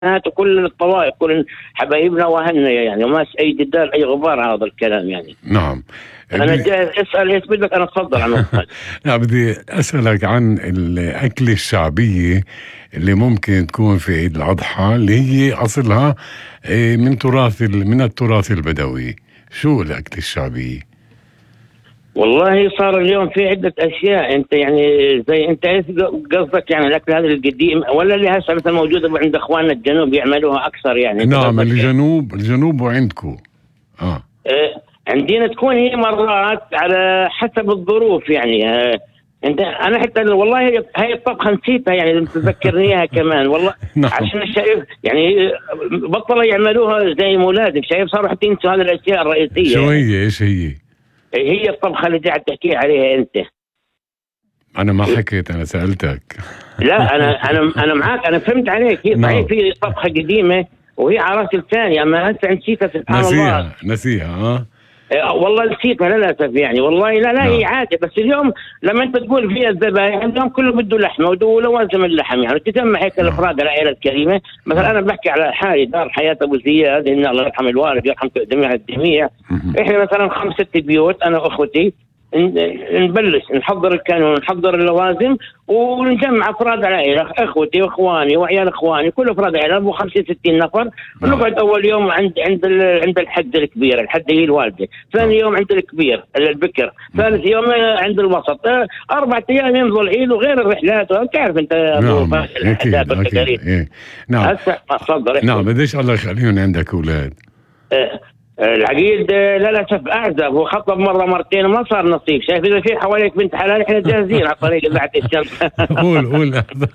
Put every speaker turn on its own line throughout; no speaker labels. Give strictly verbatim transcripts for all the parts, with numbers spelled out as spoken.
وكل الطوائف كل حبايبنا واهلنا يعني، وما اي جدال اي غبار هذا الكلام يعني.
نعم.
انا جاهز اسال ايش بدك، انا اتفضل عن
لا بدي اسالك عن الاكله الشعبيه اللي ممكن تكون في عيد الاضحى، اللي هي اصلها من تراث من التراث البدوي. شو الاكله الشعبيه؟
والله صار اليوم في عدة أشياء. أنت يعني زي أنت إيش قصدك يعني الأكل هذا القديم ولا اللي هسه مثلا موجودة عند إخواننا الجنوب يعملوها أكثر يعني؟
نعم الجنوب الجنوب وعندكم آه.
آه عندنا تكون هي مرات على حسب الظروف يعني. آه أنت أنا حتى والله هي هي الطبخة نسيتها يعني، لما تذكرنيها كمان والله.
نعم.
عشان شايف يعني بطلوا يعملوها زي مولادك، شايف صاروا حتى ينسوا هذه الأشياء الرئيسية.
شو هي ايش هي؟
هي الطبخة اللي قاعد تحكي عليها أنت.
أنا ما حكيت، أنا سألتك.
لا أنا أنا أنا معاك، أنا فهمت عليك. هي صحيح في طبخة قديمة وهي على راس الثانية، أما هسه نسيتها سبحان
نسيها.
الله.
نسيها ها؟
أه والله نسيتها للأسف يعني. والله لا لا هي عادي، بس اليوم لما أنت تقول فيها الذبائح اليوم كله بده لحمة ولوازم اللحم يعني، تجمع هيك الأفراد العائلة الكريمة. مثلا أنا بحكي على حالي دار حياة أبو زياد، إن الله يرحم الوالد يرحم جميع الجميع. إحنا مثلا خمس ست بيوت أنا وأخوتي نبلش نحضر الكانون نحضر اللوازم ونجمع افراد العائله، اخوتي واخواني وعيال اخواني كل افراد العائله ابو خمسين ستين نفر. ونقعد اول يوم عند عند عند الحد الكبير، الحد هي الوالده، ثاني يوم عند الكبير البكر، ثالث يوم عند الوسط، اربع ايام يمضوا العيد وغير الرحلات. تعرف انت
نعم اكيد اكيد. نعم
هسه تفضل.
نعم بديش الله يخليهم عندك اولاد.
أه العقيد للاسف اعزب وخطب مره مرتين وما صار نصيب. شايف اذا في حواليك بنت حلال احنا جاهزين على طريق اذاعه الشمس.
قول قول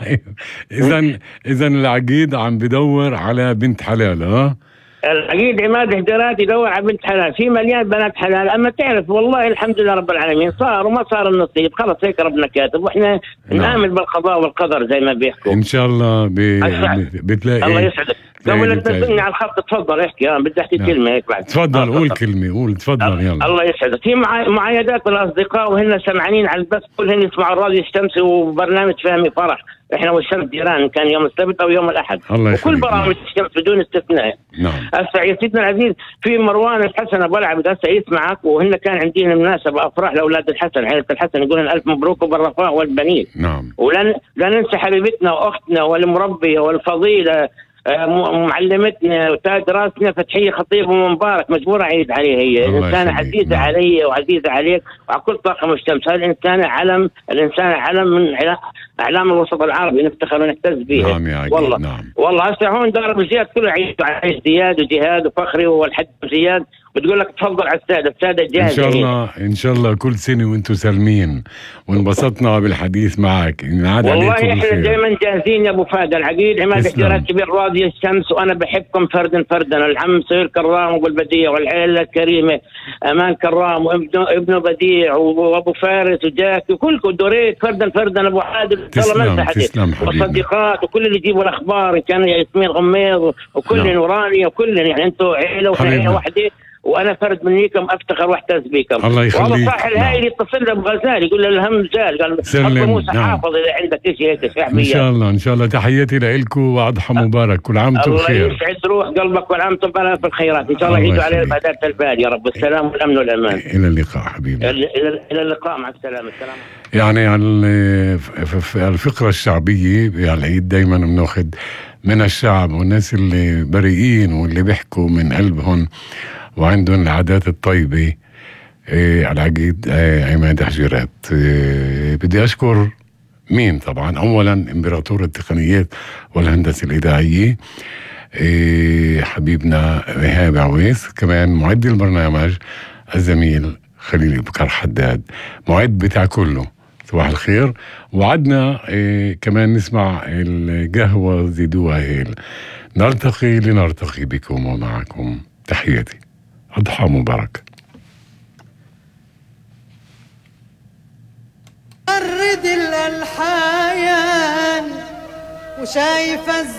اذا اذا العقيد عم بدور على بنت حلال. ها
العقيد عماد هدرات يدور على بنت حلال، في مليان بنات حلال. اما تعرف والله الحمد لله رب العالمين صار وما صار النصيب، خلص هيك ربنا كاتب، واحنا نآمن بالقضاء والقدر زي ما بيحكوا
ان شاء الله. ب... بتلاقي
الله يسعدك. قبل تنزلني على الخط تفضل احكي، انا بدي احكي كلمه هيك بعد.
تفضل قول كلمه، قول تفضل يلا.
الله يسعدك. في معايدات الاصدقاء وهن سمعانين على البث كلهن يسمعوا الراديو الشمس وبرنامج فهمي فرح. احنا والشمس جيران، كان يوم السبت او يوم الاحد، وكل برامج الشمس بدون استثناء.
نعم.
هسه يا سيدنا العزيز في مروان الحسن ابو العبد هسه يسمعك، وهن كان عندنا مناسبه افراح لاولاد الحسن، عائله الحسن، يقولون الف مبروك وبالرفاه والبنين.
نعم.
ولن لا ننسى حبيبتنا واختنا والمربيه والفضيله معلمتنا وتاج راسنا فتحيه خطيب ومبارك، مجبور اعيد عليها. هي انسانه عزيزه نعم. علي وعزيزه عليك وعلى كل طاقم الشمس. هذه الانسانه علم، الانسانه علم من اعلام الوسط العربي نفتخر ونعتز بها.
نعم يا
والله
نعم.
والله هسه هون دار ابو زياد كله عيشوا على زياد وجهاد وفخري والحج زياد، بتقول لك تفضل على الساده، الساده جاهزه.
ان شاء الله ان شاء الله كل سنه وانتم سالمين، وانبسطنا بالحديث معك. نعاد
والله
عليكم
احنا دائما جاهزين يا ابو فهد. العقيد عماد احترات كبير راديو الشمس، وانا بحبكم فردا فردا. العم سهيل كرام وابو البديع والعائله الكريمه امان كرام وابنه ابنه بديع وابو فارس وجاك وكلكم دوريت فردا فردا. ابو عادل ان شاء الله ما انسى حد، والصديقات وكل اللي يجيبوا الاخبار ان كان ياسمين غميض وكل نعم. نوراني وكل يعني انتم عائله وعائله واحده، وانا فرد منيكم افتخر واحتز بكم.
الله يخليك.
والله صاحب الهائل يتصل له بغزال يقول له الهم زال، قال ابو موسى نعم. حافظ اذا عندك شيء هيك شعبيه.
ان شاء الله ان شاء الله. تحياتي لكم واضحى مبارك، كل عام وانتم بخير.
الله يسعد روح قلبك كل عام وانتم بخير في الخيرات. ان شاء الله يعيدوا علينا بعدات البال يا رب. السلام والامن والامان.
الى اللقاء حبيبي.
الى الى اللقاء مع السلامه. السلام
يعني على الفقره الشعبيه العيد دائما بناخذ من الشعب والناس اللي بريئين واللي بيحكوا من قلبهم وعندهم العادات الطيبة. إيه على العقيد إيه عماد حجرات. إيه بدي أشكر مين طبعا أولا إمبراطور التقنيات والهندسة الإذاعية إيه حبيبنا إيهاب عويس، كمان معد البرنامج الزميل خليل بكر حداد، معد بتاع كله. صباح الخير. وعدنا إيه كمان نسمع القهوة زيدوها هيل. نرتقي لنرتقي بكم ومعكم. تحياتي، أضحى مبارك.
أرد الألحان وشايف